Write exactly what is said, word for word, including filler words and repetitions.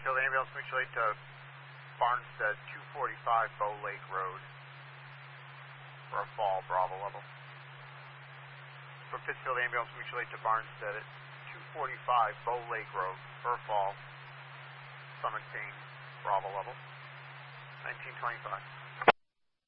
Pittsfield Ambulance, mutual aid to Barnstead, two forty-five Bow Lake Road for a fall, Bravo level. For Pittsfield Ambulance, mutual aid to Barnstead at two forty-five Bow Lake Road for a fall, stomach pain, Bravo level, nineteen twenty-five.